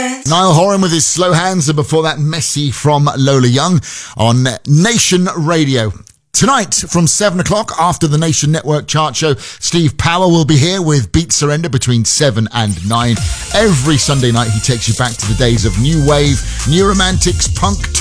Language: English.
Niall Horan with his Slow Hands, and before that, Messy from Lola Young on Nation Radio. Tonight from 7 o'clock, after the Nation Network chart show, Steve Power will be here with Beat Surrender between 7 and 9. Every Sunday night he takes you back to the days of New Wave, New Romantics, Punk,